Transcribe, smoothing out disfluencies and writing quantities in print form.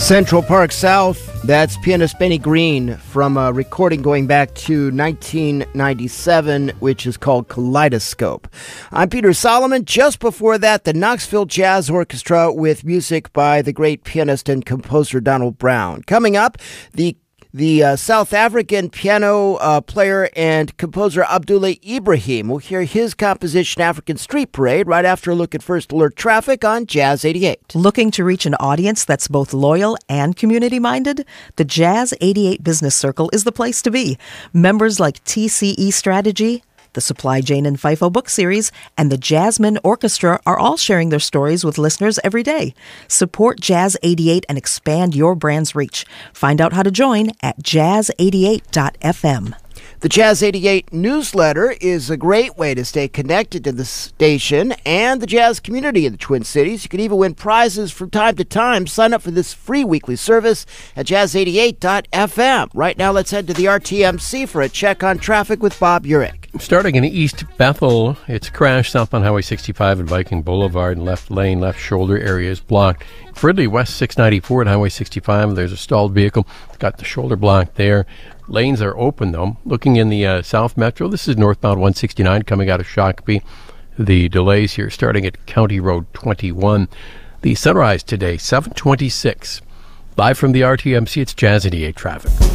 Central Park South, that's pianist Benny Green from a recording going back to 1997, which is called Kaleidoscope. I'm Peter Solomon. Just before that, the Knoxville Jazz Orchestra with music by the great pianist and composer Donald Brown. Coming up, the South African piano player and composer Abdullah Ibrahim. We'll hear his composition African Street Parade right after a look at First Alert Traffic on Jazz 88. Looking to reach an audience that's both loyal and community-minded? The Jazz 88 Business Circle is the place to be. Members like TCE Strategy, the Supply Jane and FIFO book series, and the Jasmine Orchestra are all sharing their stories with listeners every day. Support Jazz 88 and expand your brand's reach. Find out how to join at jazz88.fm. The Jazz 88 newsletter is a great way to stay connected to the station and the jazz community in the Twin Cities. You can even win prizes from time to time. Sign up for this free weekly service at jazz88.fm. Right now, let's head to the RTMC for a check on traffic with Bob Urich. Starting in East Bethel, it's a crash southbound Highway 65 and Viking Boulevard. Left lane, left shoulder area is blocked. Fridley, West 694 at Highway 65. There's a stalled vehicle. It's got the shoulder blocked there. Lanes are open, though. Looking in the South Metro, this is northbound 169 coming out of Shakopee. The delays here starting at County Road 21. The sunrise today, 7:26. Live from the RTMC, it's Jazz 88 traffic.